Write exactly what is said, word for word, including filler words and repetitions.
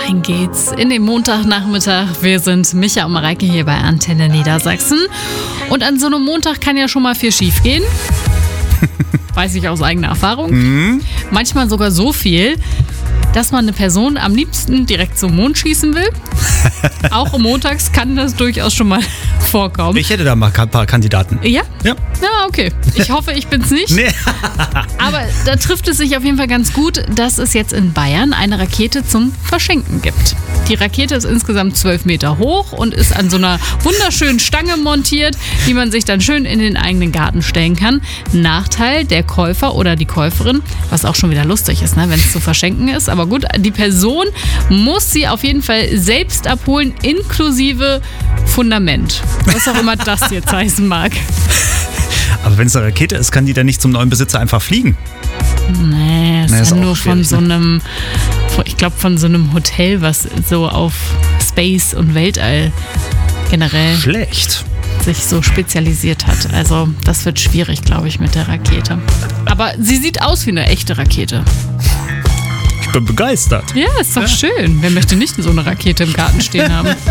Rein geht's in den Montagnachmittag. Wir sind Micha und Mareike hier bei Antenne Niedersachsen. Und an so einem Montag kann ja schon mal viel schief gehen. Weiß ich aus eigener Erfahrung. Mhm. Manchmal sogar so viel, dass man eine Person am liebsten direkt zum Mond schießen will. Auch montags kann das durchaus schon mal vorkommen. Ich hätte da mal ein paar Kandidaten. Ja? Ja. Ja, okay. Ich hoffe, ich bin's nicht. Nee. Aber da trifft es sich auf jeden Fall ganz gut, dass es jetzt in Bayern eine Rakete zum Verschenken gibt. Die Rakete ist insgesamt zwölf Meter hoch und ist an so einer wunderschönen Stange montiert, die man sich dann schön in den eigenen Garten stellen kann. Nachteil, der Käufer oder die Käuferin, was auch schon wieder lustig ist, ne, wenn es zu verschenken ist. Aber gut, die Person muss sie auf jeden Fall selbst abholen, inklusive Fundament. Was auch immer das jetzt heißen mag. Aber wenn es eine Rakete ist, kann die dann nicht zum neuen Besitzer einfach fliegen? Nee, es Nee, ist ist ja auch nur von schwierig, so ne? einem, ich glaube von so einem Hotel, was so auf Space und Weltall generell Schlecht. sich so spezialisiert hat. Also das wird schwierig, glaube ich, mit der Rakete. Aber sie sieht aus wie eine echte Rakete. Ich bin begeistert. Ja, ist doch schön. Wer möchte nicht so eine Rakete im Garten stehen haben?